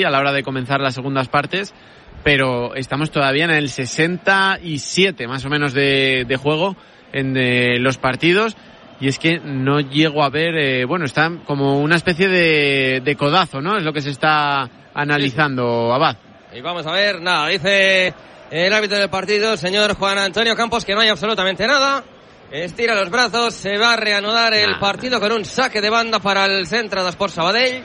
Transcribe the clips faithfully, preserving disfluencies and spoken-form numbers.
a la hora de comenzar las segundas partes, pero estamos todavía en el sesenta y siete más o menos de, de juego en de los partidos, y es que no llego a ver, eh, bueno, está como una especie de, de codazo, ¿no? Es lo que se está analizando, sí. Abad. Y vamos a ver, nada, dice el árbitro del partido, el señor Juan Antonio Campos, que no hay absolutamente nada. Estira los brazos, se va a reanudar el nah. partido con un saque de banda para el Centre d'Esports Sabadell.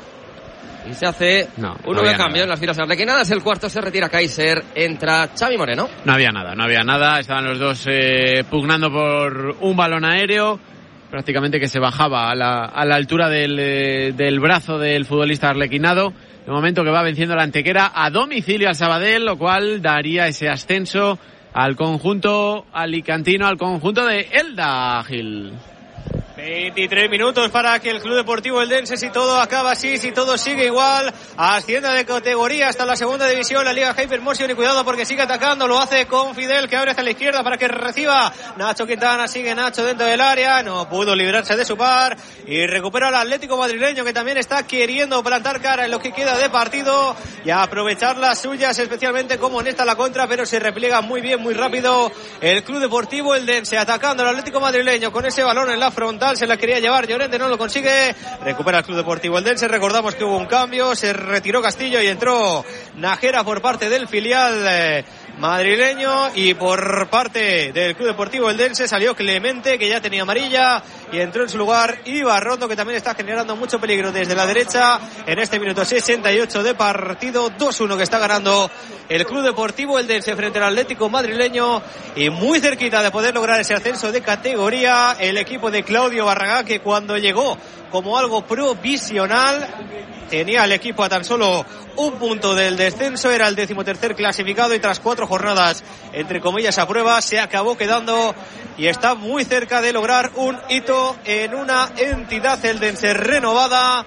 Y se hace no, un no nuevo cambio nada. en las filas arlequinadas. El cuarto se retira Kaiser, entra Xavi Moreno. No había nada, no había nada. Estaban los dos eh, pugnando por un balón aéreo, prácticamente que se bajaba a la, a la altura del, eh, del brazo del futbolista arlequinado. De momento que va venciendo la Antequera a domicilio al Sabadell, lo cual daría ese ascenso al conjunto alicantino, al conjunto de Elda Gil. veintitrés minutos para que el Club Deportivo Eldense, si todo acaba así, si todo sigue igual, ascienda de categoría hasta la segunda división, la Liga Hypermotion, y cuidado porque sigue atacando, lo hace con Fidel, que abre hacia la izquierda para que reciba Nacho Quintana. Sigue Nacho dentro del área, no pudo librarse de su par y recupera al Atlético madrileño, que también está queriendo plantar cara en lo que queda de partido y aprovechar las suyas, especialmente como en esta la contra, pero se repliega muy bien, muy rápido el Club Deportivo Eldense, atacando al Atlético madrileño con ese balón en la frontal. Se la quería llevar Llorente, no lo consigue. Recupera el Club Deportivo Eldense. Recordamos que hubo un cambio, se retiró Castillo y entró Najera por parte del filial eh, madrileño, y por parte del Club Deportivo Eldense salió Clemente, que ya tenía amarilla, y entró en su lugar Ibarrondo, que también está generando mucho peligro desde la derecha en este minuto sesenta y ocho de partido. Dos uno que está ganando el Club Deportivo Eldense frente al Atlético madrileño, y muy cerquita de poder lograr ese ascenso de categoría el equipo de Claudio Barragán, que cuando llegó como algo provisional tenía el equipo a tan solo un punto del descenso, era el decimotercer clasificado, y tras cuatro jornadas entre comillas a prueba se acabó quedando y está muy cerca de lograr un hito en una entidad eldense renovada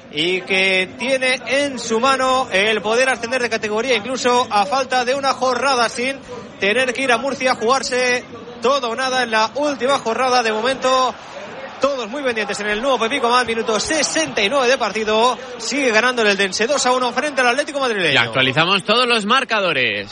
y que tiene en su mano el poder ascender de categoría, incluso a falta de una jornada, sin tener que ir a Murcia a jugarse todo o nada en la última jornada. De momento todos muy pendientes en el nuevo Pepico Más, minuto sesenta y nueve de partido. Sigue ganando el Eldense dos a uno frente al Atlético madrileño. Y actualizamos todos los marcadores.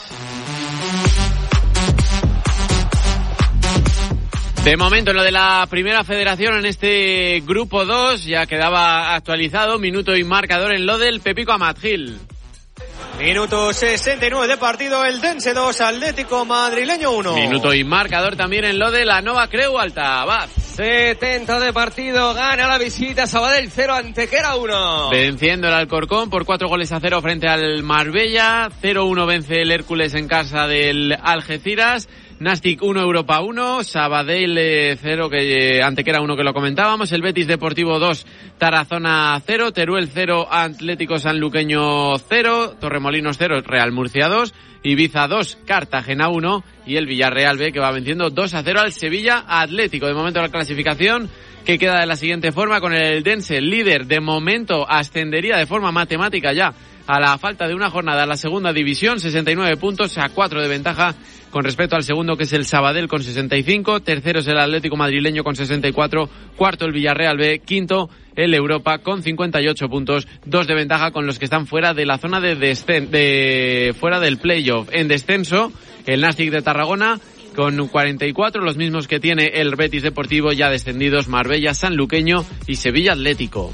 De momento, en lo de la primera federación, en este grupo dos, ya quedaba actualizado minuto y marcador en lo del Pepico Amat. Gil. Minuto sesenta y nueve de partido, Eldense dos, Atlético madrileño uno. Minuto y marcador también en lo de la Nova Creu Alta. Abad. setenta de partido, gana la visita Sabadell cero, Antequera uno. Venciendo el Alcorcón por cuatro goles a cero frente al Marbella. cero uno vence el Hércules en casa del Algeciras. Nastic uno, Europa uno, Sabadell cero, que Antequera uno, que lo comentábamos, el Betis Deportivo dos, Tarazona cero, Teruel cero, Atlético Sanluqueño cero, Torremolinos cero, Real Murcia dos, Ibiza dos, Cartagena uno, y el Villarreal B, que va venciendo dos a cero al Sevilla Atlético. De momento la clasificación que queda de la siguiente forma, con el Eldense líder. De momento ascendería de forma matemática ya a la falta de una jornada a la segunda división, sesenta y nueve puntos, a cuatro de ventaja con respecto al segundo, que es el Sabadell con sesenta y cinco, tercero es el Atlético madrileño con sesenta y cuatro, cuarto el Villarreal B, quinto el Europa con cincuenta y ocho puntos, dos de ventaja con los que están fuera de la zona de, descen- de fuera del playoff. En descenso, el Nastic de Tarragona con cuarenta y cuatro, los mismos que tiene el Betis Deportivo, ya descendidos Marbella, Sanluqueño y Sevilla Atlético.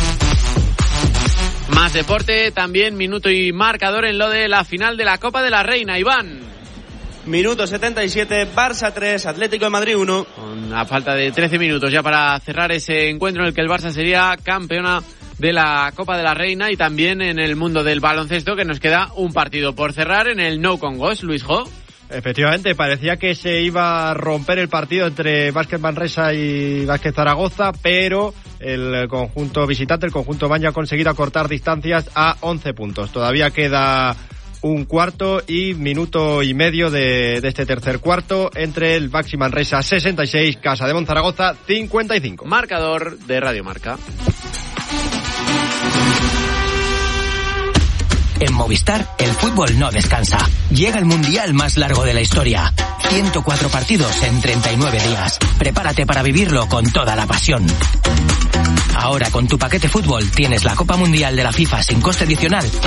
Más deporte, también minuto y marcador en lo de la final de la Copa de la Reina. Iván. Minuto setenta y siete, Barça tres, Atlético de Madrid uno. Con a falta de trece minutos ya para cerrar ese encuentro en el que el Barça sería campeona de la Copa de la Reina, y también en el mundo del baloncesto, que nos queda un partido por cerrar en el Nou Camp Nou, Luis Jo. Efectivamente, parecía que se iba a romper el partido entre Básquet Manresa y Básquet Zaragoza, pero el conjunto visitante, el conjunto Baño, ha conseguido acortar distancias a once puntos. Todavía queda un cuarto y minuto y medio de, de este tercer cuarto entre el Baxi Manresa sesenta y seis, Casa de Zaragoza cincuenta y cinco. Marcador de Radio Marca. En Movistar, el fútbol no descansa. Llega el mundial más largo de la historia. ciento cuatro partidos en treinta y nueve días. Prepárate para vivirlo con toda la pasión. Ahora con tu paquete fútbol tienes la Copa Mundial de la FIFA sin coste adicional